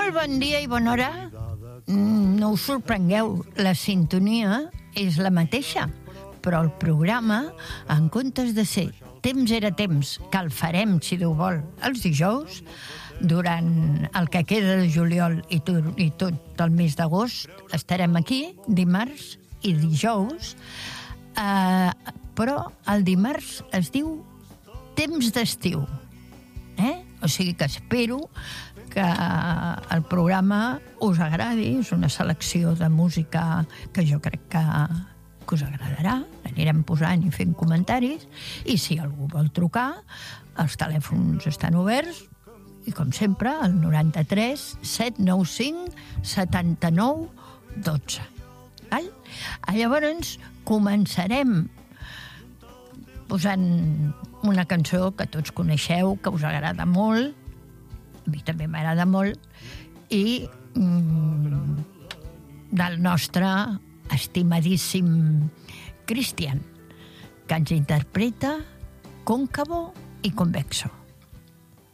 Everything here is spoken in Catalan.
Molt bon dia i bona hora. No us sorprengueu, la sintonia és la mateixa, però el programa, en comptes de ser Temps era temps, que el farem, si Déu vol, els dijous, durant el que queda de juliol i tot el mes d'agost, estarem aquí dimarts i dijous, però el dimarts es diu Temps d'estiu. O sigui que espero que el programa us agradi, és una selecció de música que jo crec que us agradarà, anirem posant i fent comentaris, i si algú vol trucar, els telèfons estan oberts, i com sempre, el 93 795 79 12. Val? Llavors, començarem posant una cançó que tots coneixeu, que us agrada molt, a mi també m'agrada molt, i del nostre estimadíssim Cristian, que ens interpreta Cóncavo y Convexo.